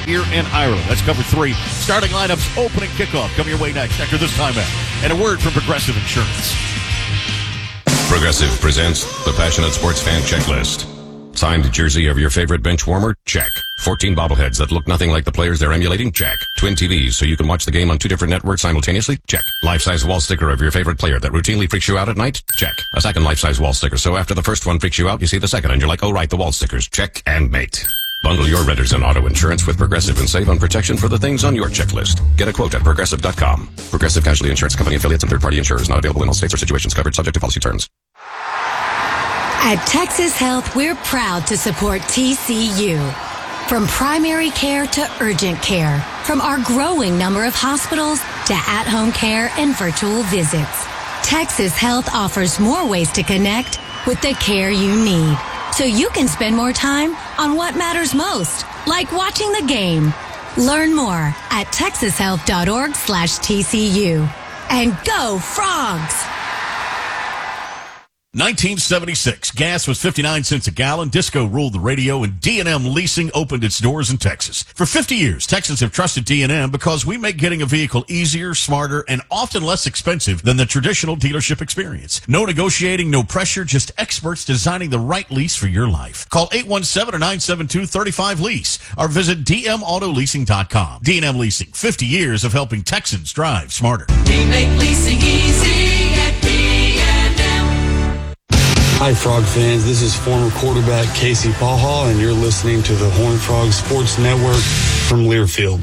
here in Ireland. That's cover 3. Starting lineups, opening kickoff. Coming your way next after this timeout. And a word from Progressive Insurance. Progressive presents the Passionate Sports Fan Checklist. Signed jersey of your favorite bench warmer? Check. 14 bobbleheads that look nothing like the players they're emulating? Check. Twin TVs so you can watch the game on 2 different networks simultaneously? Check. Life-size wall sticker of your favorite player that routinely freaks you out at night? Check. A second life-size wall sticker so after the first one freaks you out, you see the second and you're like, oh right, the wall stickers. Check and mate. Bundle your renters and auto insurance with Progressive and save on protection for the things on your checklist. Get a quote at Progressive.com. Progressive Casualty Insurance Company affiliates and third-party insurers not available in all states or situations covered subject to policy terms. At Texas Health, we're proud to support TCU. From primary care to urgent care, from our growing number of hospitals to at-home care and virtual visits, Texas Health offers more ways to connect with the care you need, so you can spend more time on what matters most, like watching the game. Learn more at texashealth.org/TCU. And go Frogs! 1976, gas was 59 cents a gallon, disco ruled the radio, and D&M Leasing opened its doors in Texas. For 50 years, Texans have trusted D&M because we make getting a vehicle easier, smarter, and often less expensive than the traditional dealership experience. No negotiating, no pressure, just experts designing the right lease for your life. Call 817-972-35-LEASE or visit dmautoleasing.com. D&M Leasing, 50 years of helping Texans drive smarter. We make leasing easy at D&M. Hi, Frog fans. This is former quarterback Casey Paha, and you're listening to the Horned Frog Sports Network from Learfield.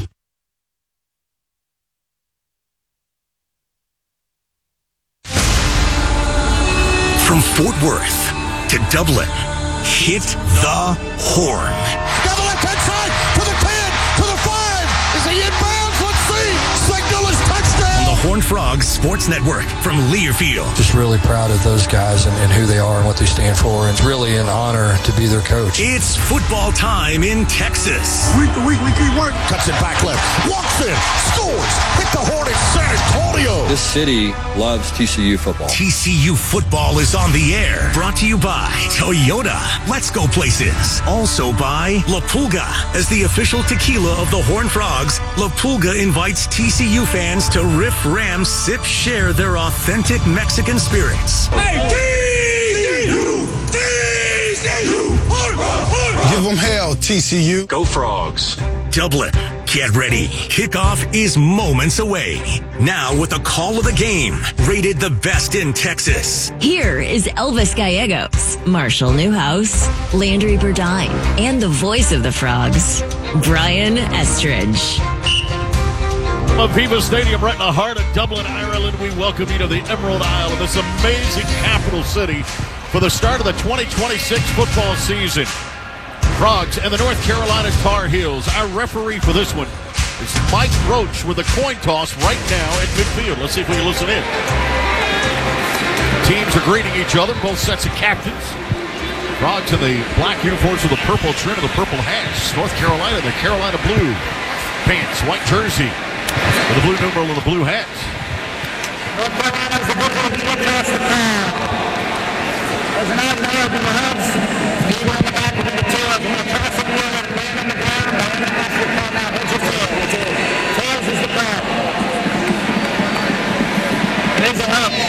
From Fort Worth to Dublin, hit the horn. Got the left-hand side to the 10, to the 5. Is he in bounds? Let's see. Signal is touchdown. On the Horned Frogs Sports Network from Learfield. Just really proud of those guys and who they are and what they stand for. It's really an honor to be their coach. It's football time in Texas. Week to week, we keep working. Cuts it back left. Walks in. Scores. Hit the horn in San Antonio. This city loves TCU football. TCU football is on the air. Brought to you by Toyota. Let's go places. Also by La Pulga. As the official tequila of the Horned Frogs, La Pulga invites TCU fans to riff, ram, sip, share their authentic Mexican spirits. Hey, TCU! TCU! Give them hell, TCU. Go Frogs. Dublin, get ready. Kickoff is moments away. Now with a call of the game, rated the best in Texas. Here is Elvis Gallegos, Marshall Newhouse, Landry Burdine, and the voice of the Frogs, Brian Estridge. From Aviva Stadium right in the heart of Dublin, Ireland, we welcome you to the Emerald Isle of this amazing capital city for the start of the 2026 football season. Frogs and the North Carolina Tar Heels. Our referee for this one is Mike Roach with a coin toss right now at midfield. Let's see if we can listen in. Teams are greeting each other, both sets of captains. Frogs in the black uniforms with the purple trim and the purple hats. North Carolina, the Carolina blue pants, white jersey with the blue numeral and the blue hats. There's an out there in the hubs. He went back with the tails. He's going to toss it in and land on the ground. That's the ball now. Here's your tail. Tails is the ball. There's a hub.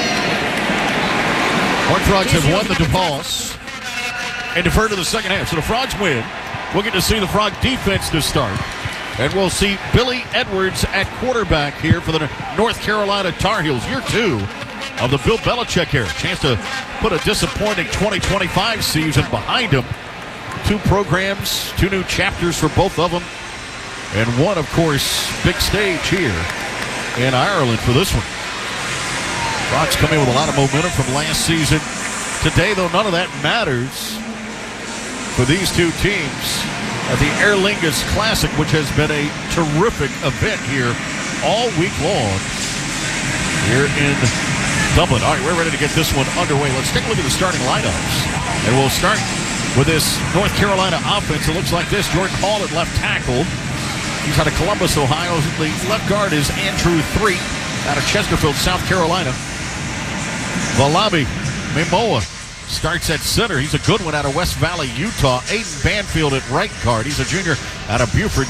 Horned Frogs have won the DePaul and deferred to the second half. So the Frogs win. We'll get to see the Frog defense to start. And we'll see Billy Edwards at quarterback here for the North Carolina Tar Heels. Year 2 of the Bill Belichick era. Chance to put a disappointing 2025 season behind him. 2 programs, 2 new chapters for both of them. And one, of course, big stage here in Ireland for this one. Frogs come in with a lot of momentum from last season. Today, though, none of that matters for these two teams at the Aer Lingus Classic, which has been a terrific event here all week long here in Dublin. All right, we're ready to get this one underway. Let's take a look at the starting lineups. And we'll start with this North Carolina offense. It looks like this. Jordan Hall at left tackle. He's out of Columbus, Ohio. The left guard is Andrew Threet out of Chesterfield, South Carolina. Valabi Mimoa starts at center. He's a good one out of West Valley, Utah. Aiden Banfield at right guard. He's a junior out of Buford,